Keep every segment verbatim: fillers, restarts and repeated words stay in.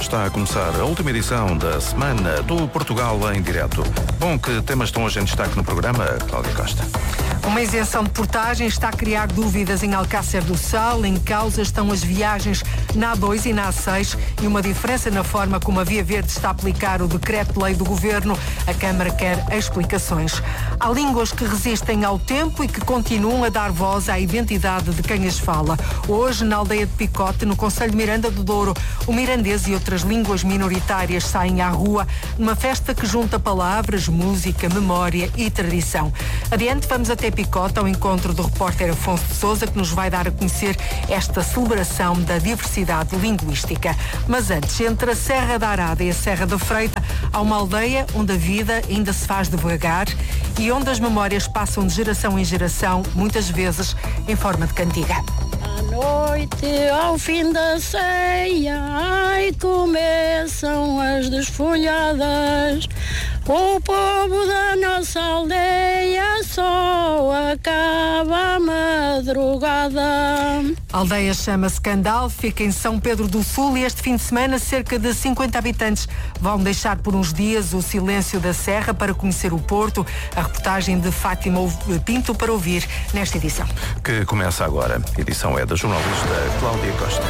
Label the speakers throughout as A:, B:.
A: Está a começar a última edição da semana do Portugal em Direto. Bom, que temas estão hoje em destaque no programa, Cláudia Costa?
B: Uma isenção de portagem está a criar dúvidas em Alcácer do Sal. Em causa estão as viagens na A dois e na A seis e uma diferença na forma como a Via Verde está a aplicar o decreto-lei do Governo. A Câmara quer explicações. Há línguas que resistem ao tempo e que continuam a dar voz à identidade de quem as fala. Hoje, na aldeia de Picote, no concelho de Miranda do Douro, o mirandês e outras línguas minoritárias saem à rua numa festa que junta palavras, música, memória e tradição. Adiante, vamos até Picote ao encontro do repórter Afonso de Sousa, que nos vai dar a conhecer esta celebração da diversidade linguística. Mas antes, entre a Serra da Arada e a Serra da Freita, há uma aldeia onde a vida ainda se faz devagar e onde as memórias passam de geração em geração, muitas vezes em forma de cantiga.
C: À noite, ao fim da ceia, ai, começam as desfolhadas. O povo da nossa aldeia só acaba a madrugada.
B: A aldeia chama-se Candal, fica em São Pedro do Sul e este fim de semana cerca de cinquenta habitantes vão deixar por uns dias o silêncio da serra para conhecer o Porto. A reportagem de Fátima Pinto para ouvir nesta edição.
A: Que começa agora. A edição é da jornalista Cláudia Costa.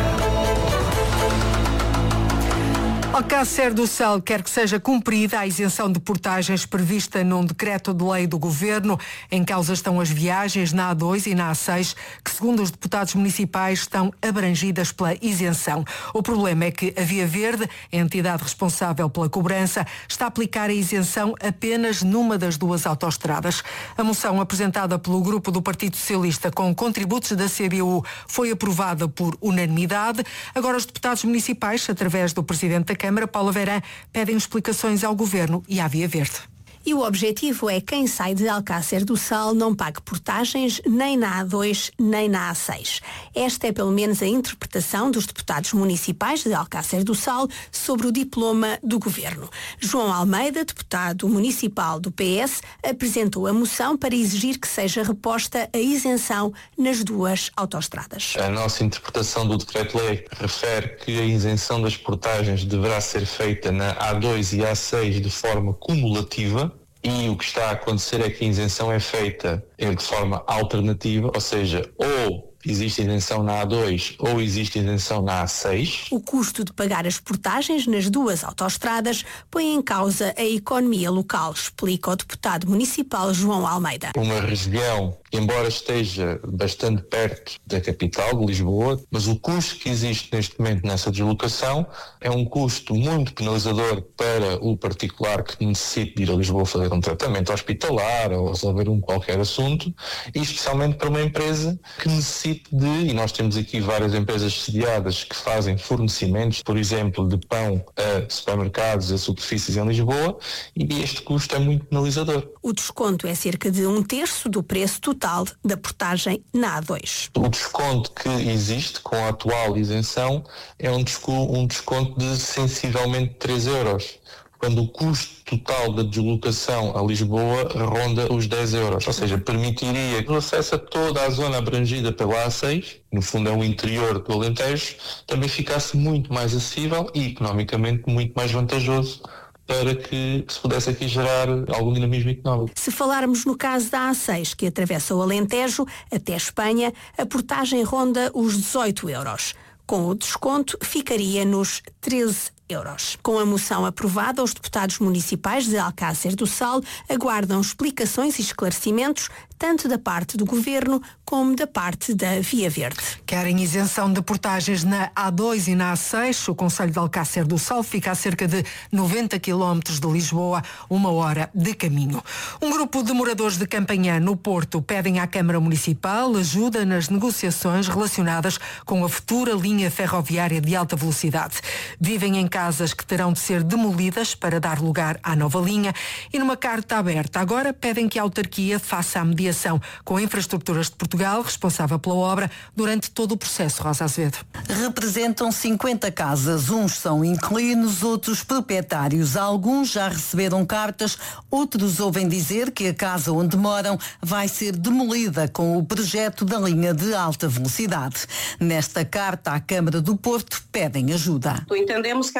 B: Alcácer do Sal quer que seja cumprida a isenção de portagens prevista num decreto de lei do Governo. Em causa estão as viagens na A dois e na A seis, que segundo os deputados municipais estão abrangidas pela isenção. O problema é que a Via Verde, a entidade responsável pela cobrança, está a aplicar a isenção apenas numa das duas autoestradas. A moção apresentada pelo grupo do Partido Socialista com contributos da C D U foi aprovada por unanimidade. Agora os deputados municipais, através do presidente da Câmara, Paulo Verã, pedem explicações ao Governo e à Via Verde.
D: E o objetivo é quem sai de Alcácer do Sal não pague portagens nem na A dois nem na A seis. Esta é pelo menos a interpretação dos deputados municipais de Alcácer do Sal sobre o diploma do Governo. João Almeida, deputado municipal do P S, apresentou a moção para exigir que seja reposta a isenção nas duas autoestradas.
E: A nossa interpretação do decreto-lei refere que a isenção das portagens deverá ser feita na A dois e A seis de forma cumulativa. E o que está a acontecer é que a isenção é feita de forma alternativa, ou seja, ou existe isenção na A dois ou existe isenção na A seis.
D: O custo de pagar as portagens nas duas autoestradas põe em causa a economia local, explica o deputado municipal João Almeida.
E: Uma região, embora esteja bastante perto da capital, de Lisboa, mas o custo que existe neste momento nessa deslocação é um custo muito penalizador para o particular que necessite de ir a Lisboa fazer um tratamento hospitalar ou resolver um qualquer assunto, e especialmente para uma empresa que necessita de, e nós temos aqui várias empresas sediadas que fazem fornecimentos, por exemplo, de pão a supermercados, a superfícies em Lisboa, e este custo é muito penalizador.
D: O desconto é cerca de um terço do preço total da portagem na A dois.
E: O desconto que existe com a atual isenção é um desconto, um desconto de sensivelmente três euros. Quando o custo total da deslocação a Lisboa ronda os dez euros. Ou seja, permitiria que o acesso a toda a zona abrangida pela A seis, no fundo é o interior do Alentejo, também ficasse muito mais acessível e economicamente muito mais vantajoso para que se pudesse aqui gerar algum dinamismo económico.
D: Se falarmos no caso da A seis, que atravessa o Alentejo até Espanha, a portagem ronda os dezoito euros. Com o desconto, ficaria nos treze euros. Com a moção aprovada, os deputados municipais de Alcácer do Sal aguardam explicações e esclarecimentos tanto da parte do Governo como da parte da Via Verde.
B: Querem isenção de portagens na A dois e na A seis. O concelho de Alcácer do Sal fica a cerca de noventa quilómetros de Lisboa, uma hora de caminho. Um grupo de moradores de Campanhã, no Porto, pedem à Câmara Municipal ajuda nas negociações relacionadas com a futura linha ferroviária de alta velocidade. Vivem em casas que terão de ser demolidas para dar lugar à nova linha e numa carta aberta agora pedem que a autarquia faça a mediação com a Infraestruturas de Portugal, responsável pela obra, durante todo o processo. Rosa Azevedo.
F: Representam cinquenta casas. Uns são inquilinos, outros proprietários. Alguns já receberam cartas, outros ouvem dizer que a casa onde moram vai ser demolida com o projeto da linha de alta velocidade. Nesta carta à Câmara do Porto pedem ajuda.
G: Entendemos que a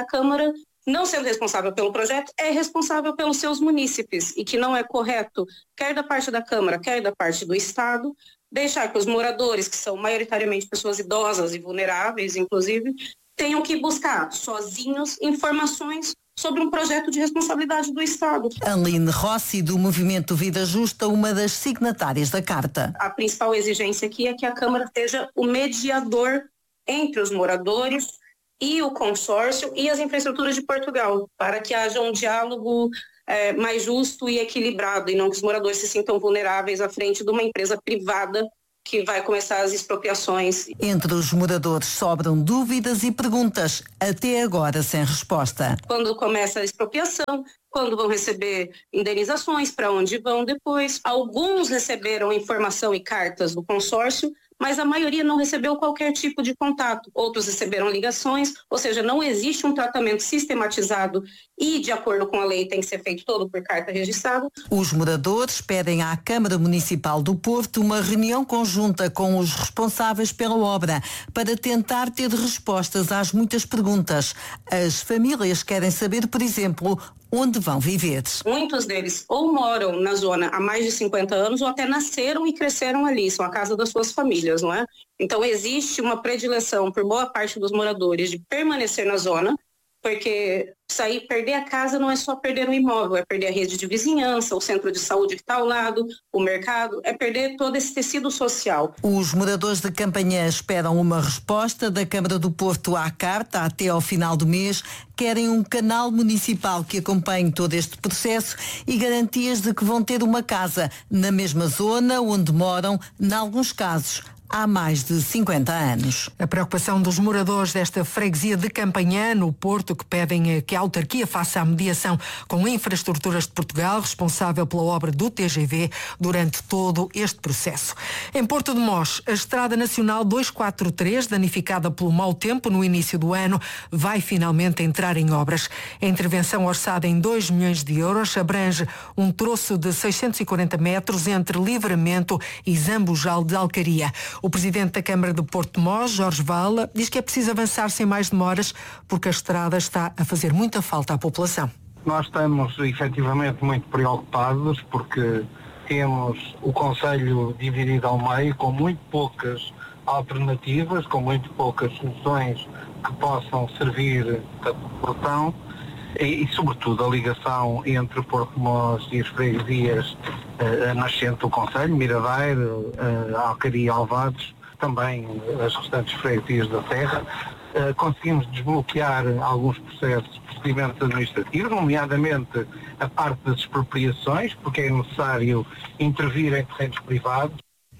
G: Câmara, não sendo responsável pelo projeto, é responsável pelos seus munícipes e que não é correto, quer da parte da Câmara, quer da parte do Estado, deixar que os moradores, que são maioritariamente pessoas idosas e vulneráveis, inclusive, tenham que buscar sozinhos informações sobre um projeto de responsabilidade do Estado.
F: Aline Rossi, do Movimento Vida Justa, uma das signatárias da carta.
G: A principal exigência aqui é que a Câmara seja o mediador entre os moradores e o consórcio e as infraestruturas de Portugal, para que haja um diálogo é, mais justo e equilibrado, e não que os moradores se sintam vulneráveis à frente de uma empresa privada que vai começar as expropriações.
F: Entre os moradores sobram dúvidas e perguntas, até agora sem resposta.
G: Quando começa a expropriação, quando vão receber indenizações, para onde vão depois. Alguns receberam informação e cartas do consórcio, mas a maioria não recebeu qualquer tipo de contato. Outros receberam ligações, ou seja, não existe um tratamento sistematizado e, de acordo com a lei, tem que ser feito todo por carta registrada.
F: Os moradores pedem à Câmara Municipal do Porto uma reunião conjunta com os responsáveis pela obra para tentar ter respostas às muitas perguntas. As famílias querem saber, por exemplo, onde vão viver.
G: Muitos deles ou moram na zona há mais de cinquenta anos ou até nasceram e cresceram ali, são a casa das suas famílias, não é? Então existe uma predileção por boa parte dos moradores de permanecer na zona, porque sair, perder a casa não é só perder o imóvel, é perder a rede de vizinhança, o centro de saúde que está ao lado, o mercado, é perder todo esse tecido social.
F: Os moradores de Campanhã esperam uma resposta da Câmara do Porto à carta até ao final do mês. Querem um canal municipal que acompanhe todo este processo e garantias de que vão ter uma casa na mesma zona onde moram, em alguns casos, há mais de cinquenta anos.
B: A preocupação dos moradores desta freguesia de Campanhã, no Porto, que pedem que a autarquia faça a mediação com Infraestruturas de Portugal, responsável pela obra do T G V, durante todo este processo. Em Porto de Mós, a Estrada Nacional duzentos e quarenta e três, danificada pelo mau tempo no início do ano, vai finalmente entrar em obras. A intervenção orçada em dois milhões de euros abrange um troço de seiscentos e quarenta metros entre Livramento e Zambujal de Alcaria. O presidente da Câmara de Porto de Mós, Jorge Vala, diz que é preciso avançar sem mais demoras porque a estrada está a fazer muita falta à população.
H: Nós estamos efetivamente muito preocupados porque temos o concelho dividido ao meio com muito poucas alternativas, com muito poucas soluções que possam servir a população e, e sobretudo, a ligação entre Porto de Mós e as freguesias a nascente do concelho, Miradeiro, Alcaria e Alvados, também as restantes freguesias da Serra. Uh, conseguimos desbloquear alguns processos, procedimentos administrativos, nomeadamente a parte das expropriações, porque é necessário intervir em terrenos privados.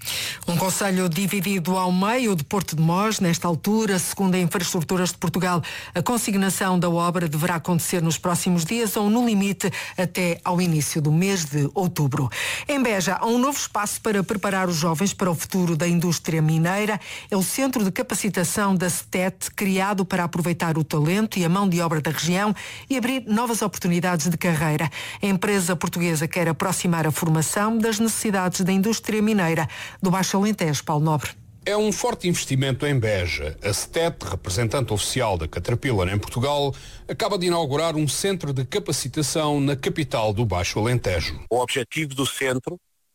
B: Um concelho dividido ao meio de Porto de Mós. Nesta altura, segundo a Infraestruturas de Portugal, a consignação da obra deverá acontecer nos próximos dias ou, no limite, até ao início do mês de outubro. Em Beja, há um novo espaço para preparar os jovens para o futuro da indústria mineira. É o Centro de Capacitação da S T E T, criado para aproveitar o talento e a mão de obra da região e abrir novas oportunidades de carreira. A empresa portuguesa quer aproximar a formação das necessidades da indústria mineira do Baixo Alentejo. Paulo Nobre.
I: É um forte investimento em Beja. A S T E T, representante oficial da Caterpillar em Portugal, acaba de inaugurar um centro de capacitação na capital do Baixo Alentejo.
J: O objetivo do centro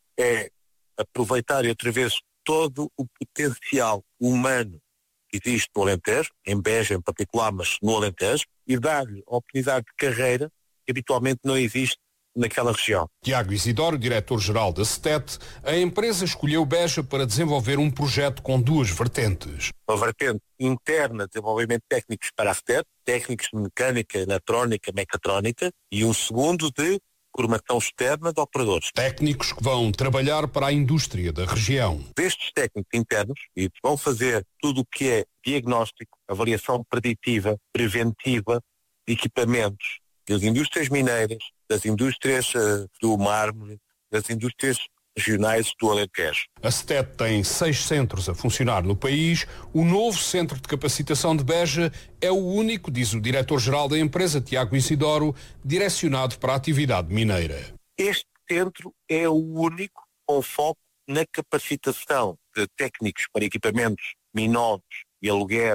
J: é aproveitar e através todo o potencial humano que existe no Alentejo, em Beja em particular, mas no Alentejo, e dar-lhe a oportunidade de carreira que habitualmente não existe naquela região.
I: Tiago Isidoro, diretor-geral da S T E T, a empresa escolheu Beja para desenvolver um projeto com duas vertentes.
J: Uma vertente interna de desenvolvimento de técnicos para a S T E T, técnicos de mecânica, eletrónica, mecatrónica, e um segundo de formação externa de operadores.
I: Técnicos que vão trabalhar para a indústria da região.
J: Estes técnicos internos e vão fazer tudo o que é diagnóstico, avaliação preditiva, preventiva de equipamentos das indústrias mineiras, das indústrias uh, do mármore, das indústrias regionais do Alentejo.
I: A S T E T tem seis centros a funcionar no país. O novo centro de capacitação de Beja é o único, diz o diretor-geral da empresa, Tiago Isidoro, direcionado para a atividade mineira.
J: Este centro é o único com foco na capacitação de técnicos para equipamentos minosos e alugueres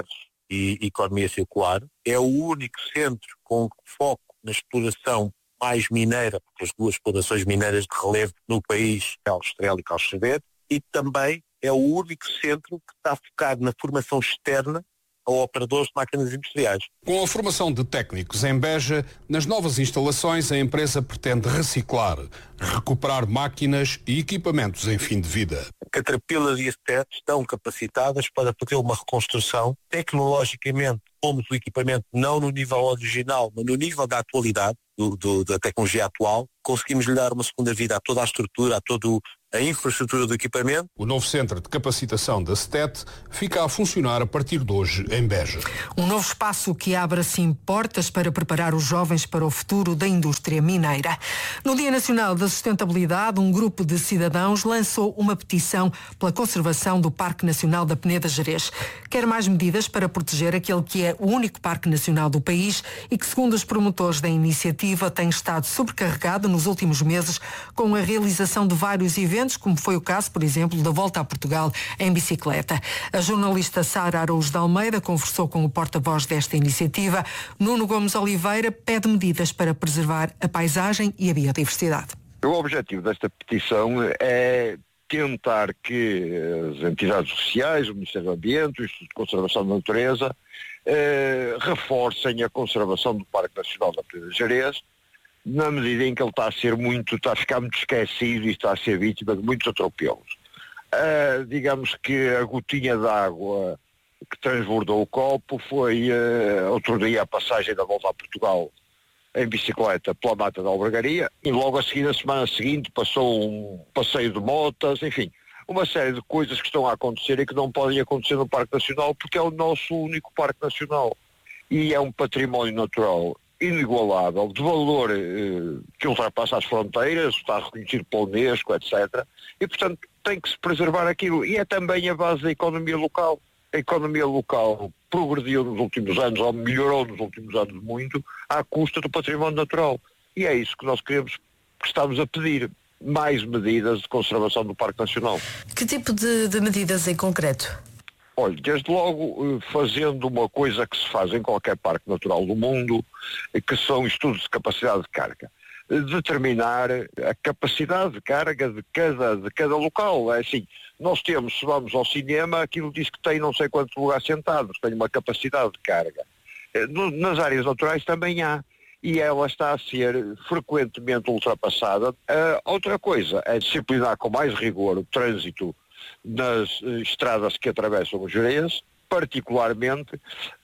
J: e economia circular. É o único centro com foco na exploração mais mineira, porque as duas explorações mineiras de relevo no país é Aljustrel e Calcevedo, e também é o único centro que está focado na formação externa a operadores de máquinas industriais.
I: Com a formação de técnicos em Beja, nas novas instalações a empresa pretende reciclar, recuperar máquinas e equipamentos em fim de vida.
J: A Caterpillar e a Stet estão capacitadas para fazer uma reconstrução. Tecnologicamente, pomos o equipamento não no nível original, mas no nível da atualidade, do, do, da tecnologia atual. Conseguimos lhe dar uma segunda vida a toda a estrutura, a toda a infraestrutura do equipamento.
I: O novo centro de capacitação da Stet fica a funcionar a partir de hoje em Beja.
B: Um novo espaço que abre assim portas para preparar os jovens para o futuro da indústria mineira. No Dia Nacional da Sustentabilidade, um grupo de cidadãos lançou uma petição pela conservação do Parque Nacional da Peneda Gerês. Quer mais medidas para proteger aquele que é o único parque nacional do país e que, segundo os promotores da iniciativa, tem estado sobrecarregado nos últimos meses com a realização de vários eventos, como foi o caso, por exemplo, da Volta a Portugal em bicicleta. A jornalista Sara Araújo de Almeida conversou com o porta-voz desta iniciativa. Nuno Gomes Oliveira pede medidas para preservar a paisagem e a biodiversidade.
K: O objetivo desta petição é tentar que as entidades sociais, o Ministério do Ambiente, o Instituto de Conservação da Natureza, eh, reforcem a conservação do Parque Nacional da Peneda Gerês, na medida em que ele está a ser muito, está a ficar muito esquecido e está a ser vítima de muitos atropelos. Uh, digamos que a gotinha d'água que transbordou o copo foi uh, outro dia a passagem da Volta a Portugal em bicicleta pela Mata da Albergaria, e logo a seguir, na semana seguinte, passou um passeio de motas, enfim, uma série de coisas que estão a acontecer e que não podem acontecer no Parque Nacional, porque é o nosso único Parque Nacional e é um património natural inigualável, de valor eh, que ultrapassa as fronteiras, está reconhecido pela Unesco, etcétera. E, portanto, tem que se preservar aquilo. E é também a base da economia local. A economia local progrediu nos últimos anos, ou melhorou nos últimos anos muito, à custa do património natural. E é isso que nós queremos, que estamos a pedir. Mais medidas de conservação do Parque Nacional.
L: Que tipo de, de medidas em concreto?
K: Olha, desde logo fazendo uma coisa que se faz em qualquer parque natural do mundo, que são estudos de capacidade de carga. Determinar a capacidade de carga de cada, de cada local. É assim, nós temos, se vamos ao cinema, aquilo diz que tem não sei quantos lugares sentados, tem uma capacidade de carga. Nas áreas naturais também há, e ela está a ser frequentemente ultrapassada. Uh, outra coisa é disciplinar com mais rigor o trânsito nas uh, estradas que atravessam o Gerês, particularmente,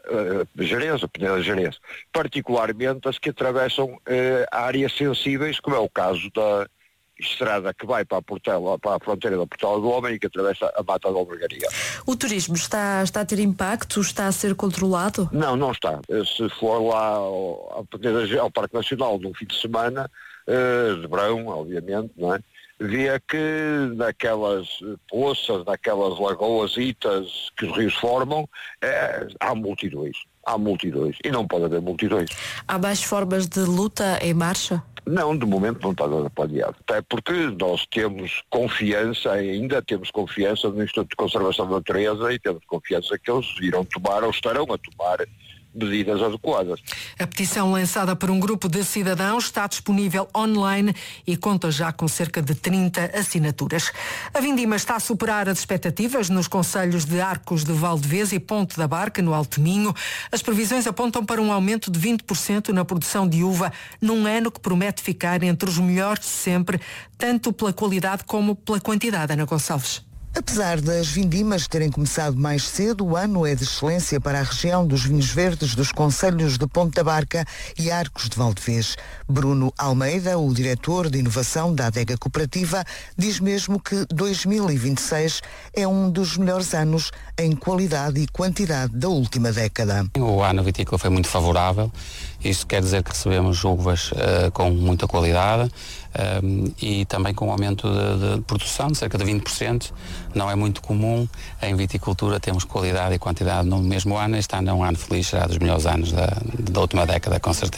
K: uh, Gerês, a Peneda Gerês, particularmente as que atravessam uh, áreas sensíveis, como é o caso da estrada que vai para a, Portela, para a fronteira da Portela do Homem e que atravessa a Mata da Albergaria.
L: O turismo está, está a ter impacto? Está a ser controlado?
K: Não, não está. Se for lá ao, ao, ao Parque Nacional num fim de semana, uh, de verão, obviamente, não é? Via que naquelas poças, naquelas lagoasitas que os rios formam, é, há multidões. Há multidões. E não pode haver multidões.
L: Há mais formas de luta em marcha?
K: Não, de momento não está nada planeado. Até porque nós temos confiança, ainda temos confiança no Instituto de Conservação da Natureza e temos confiança que eles irão tomar ou estarão a tomar medidas adequadas.
B: A petição lançada por um grupo de cidadãos está disponível online e conta já com cerca de trinta assinaturas. A vindima está a superar as expectativas nos concelhos de Arcos de Valdevez e Ponte da Barca, no Alto Minho. As previsões apontam para um aumento de vinte por cento na produção de uva num ano que promete ficar entre os melhores de sempre, tanto pela qualidade como pela quantidade. Ana Gonçalves.
M: Apesar das vindimas terem começado mais cedo, o ano é de excelência para a região dos vinhos verdes dos concelhos de Ponte da Barca e Arcos de Valdevez. Bruno Almeida, o diretor de inovação da Adega Cooperativa, diz mesmo que dois mil e vinte e seis é um dos melhores anos em qualidade e quantidade da última década.
N: O ano vitícola foi muito favorável. Isto quer dizer que recebemos uvas uh, com muita qualidade um, e também com um aumento de, de produção de cerca de vinte por cento. Não é muito comum em viticultura termos qualidade e quantidade no mesmo ano. Este ano é um ano feliz, será dos melhores anos da, da última década, com certeza.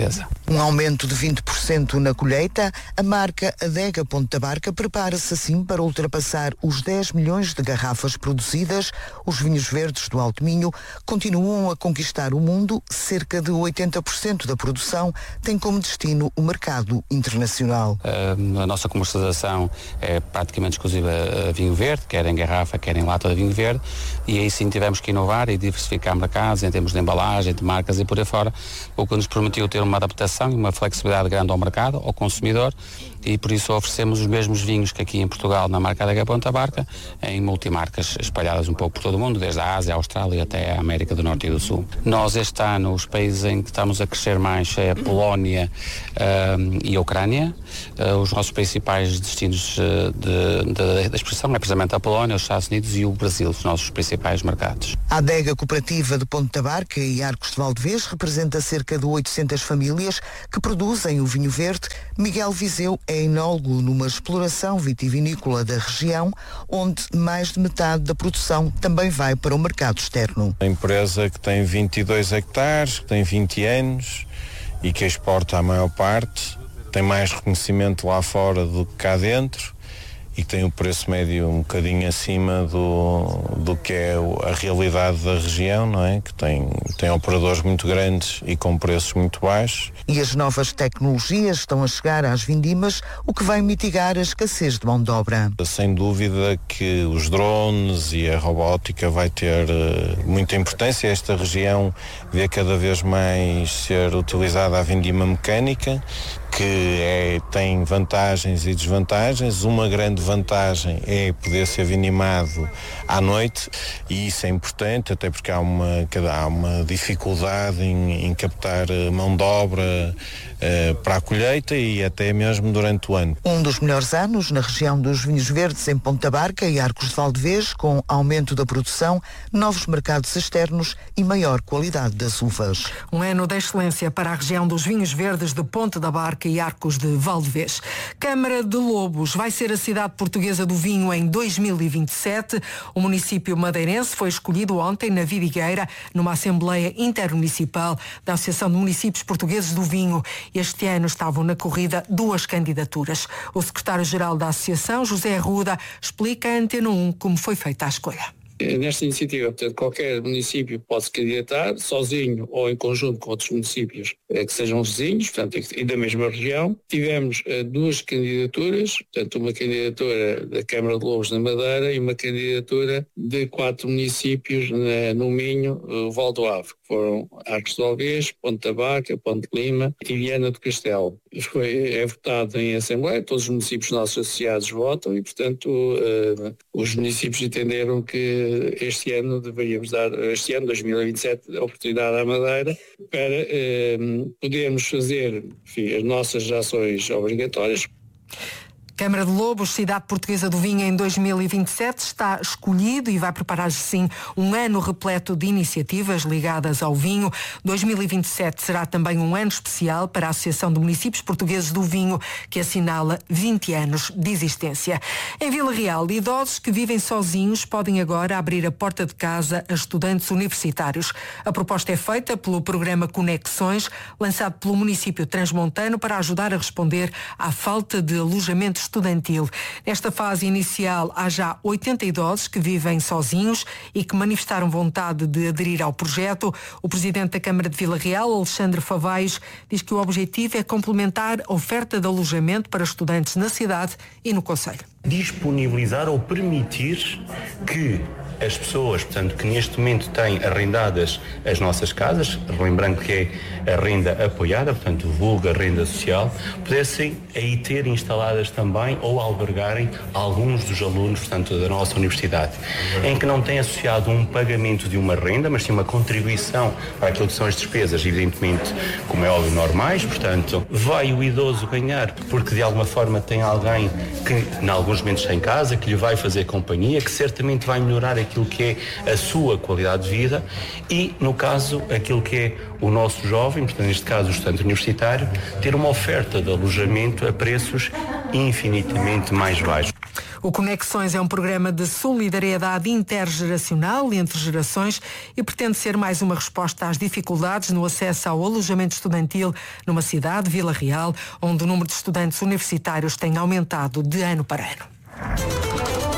M: Um aumento de vinte por cento na colheita, a marca Adega Ponta Barca prepara-se assim para ultrapassar os dez milhões de garrafas produzidas. Os vinhos verdes do Alto Minho continuam a conquistar o mundo. Cerca de oitenta por cento da produção tem como destino o mercado internacional.
N: A nossa comercialização é praticamente exclusiva a vinho verde, quer em garrafa, quer em lata de vinho verde, e aí sim tivemos que inovar e diversificar mercados em termos de embalagem, de marcas e por aí fora, o que nos permitiu ter uma adaptação e uma flexibilidade grande ao mercado, ao consumidor, e por isso oferecemos os mesmos vinhos que aqui em Portugal na marca Adega Ponta Barca, em multimarcas espalhadas um pouco por todo o mundo, desde a Ásia, a Austrália até a América do Norte e do Sul. Nós este ano, os países em que estamos a crescer mais é a Polónia uh, e a Ucrânia. Uh, os nossos principais destinos uh, de, de, de expressão é precisamente a Polónia, os Estados Unidos e o Brasil, os nossos principais mercados.
M: A Adega Cooperativa de Ponta Barca e Arcos de Valdevez representa cerca de oitocentas famílias que produzem o vinho verde. Miguel Viseu é enólogo numa exploração vitivinícola da região, onde mais de metade da produção também vai para o mercado externo.
O: A empresa que tem vinte e dois hectares, que tem vinte anos e que exporta a maior parte, tem mais reconhecimento lá fora do que cá dentro e que tem o preço médio um bocadinho acima do, do que é a realidade da região, não é? Que tem, tem operadores muito grandes e com preços muito baixos.
M: E as novas tecnologias estão a chegar às vindimas, o que vai mitigar a escassez de mão de obra.
O: Sem dúvida que os drones e a robótica vai ter uh, muita importância. Esta região vê cada vez mais ser utilizada a vindima mecânica, que é, tem vantagens e desvantagens. Uma grande vantagem é poder ser vindimado à noite, e isso é importante, até porque há uma, há uma dificuldade em, em captar mão de obra uh, para a colheita e até mesmo durante o ano.
M: Um dos melhores anos na região dos vinhos verdes em Ponta Barca e Arcos de Valdevez, com aumento da produção, novos mercados externos e maior qualidade das uvas.
B: Um ano de excelência para a região dos vinhos verdes de Ponta da Barca e Arcos de Valdevez. Câmara de Lobos vai ser a cidade portuguesa do vinho em dois mil e vinte e sete. O município madeirense foi escolhido ontem na Vidigueira, numa Assembleia Intermunicipal da Associação de Municípios Portugueses do Vinho. Este ano estavam na corrida duas candidaturas. O secretário-geral da Associação, José Arruda, explica à Antena um como foi feita a escolha.
P: Nesta iniciativa, portanto, qualquer município pode se candidatar, sozinho ou em conjunto com outros municípios eh, que sejam vizinhos, portanto, e da mesma região. Tivemos eh, duas candidaturas, portanto, uma candidatura da Câmara de Lobos na Madeira e uma candidatura de quatro municípios na, no Minho, o Val do Ave, que foram Arcos de Valdevez, Ponta Barca, Ponte Lima e Viana do Castelo. Foi, é votado em Assembleia, todos os municípios nossos associados votam e, portanto, eh, os municípios entenderam que este ano deveríamos dar, este ano, dois mil e vinte e sete, a oportunidade à Madeira para eh, podermos fazer, enfim, as nossas ações obrigatórias.
B: Câmara de Lobos, cidade portuguesa do vinho em dois mil e vinte e sete, está escolhido e vai preparar sim um ano repleto de iniciativas ligadas ao vinho. dois mil e vinte e sete será também um ano especial para a Associação de Municípios Portugueses do Vinho, que assinala vinte anos de existência. Em Vila Real, idosos que vivem sozinhos podem agora abrir a porta de casa a estudantes universitários. A proposta é feita pelo programa Conexões, lançado pelo município transmontano para ajudar a responder à falta de alojamento estudantil. Nesta fase inicial há já oitenta idosos que vivem sozinhos e que manifestaram vontade de aderir ao projeto. O presidente da Câmara de Vila Real, Alexandre Favais, diz que o objetivo é complementar a oferta de alojamento para estudantes na cidade e no concelho.
Q: Disponibilizar ou permitir que as pessoas, portanto, que neste momento têm arrendadas as nossas casas, lembrando que é a renda apoiada, portanto, vulga renda social, pudessem aí ter instaladas também ou albergarem alguns dos alunos, portanto, da nossa universidade, em que não tem associado um pagamento de uma renda, mas sim uma contribuição para aquilo que são as despesas, evidentemente, como é óbvio, normais, portanto, vai o idoso ganhar porque de alguma forma tem alguém que, em alguns momentos, está em casa, que lhe vai fazer companhia, que certamente vai melhorar aquilo que é a sua qualidade de vida e, no caso, aquilo que é o nosso jovem, portanto, neste caso o estudante universitário, ter uma oferta de alojamento a preços infinitamente mais baixos.
B: O Conexões é um programa de solidariedade intergeracional entre gerações e pretende ser mais uma resposta às dificuldades no acesso ao alojamento estudantil numa cidade, Vila Real, onde o número de estudantes universitários tem aumentado de ano para ano.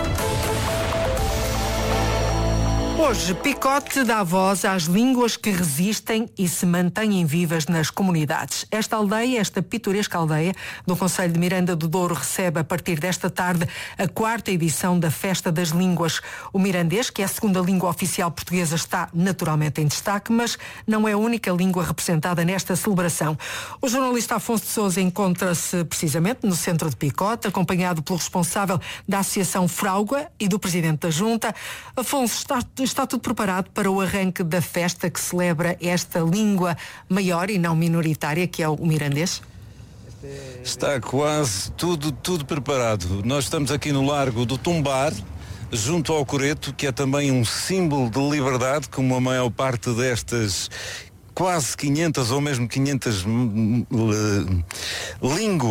B: Hoje, Picote dá voz às línguas que resistem e se mantêm vivas nas comunidades. Esta aldeia, esta pitoresca aldeia do concelho de Miranda do Douro, recebe a partir desta tarde a quarta edição da Festa das Línguas. O mirandês, que é a segunda língua oficial portuguesa, está naturalmente em destaque, mas não é a única língua representada nesta celebração. O jornalista Afonso de Sousa encontra-se precisamente no centro de Picote, acompanhado pelo responsável da Associação Frauga e do presidente da Junta. Afonso, está Está tudo preparado para o arranque da festa que celebra esta língua maior e não minoritária, que é o mirandês?
R: Está quase tudo, tudo preparado. Nós estamos aqui no Largo do Tumbar, junto ao Coreto, que é também um símbolo de liberdade, como a maior parte destas quase quinhentas ou mesmo quinhentas línguas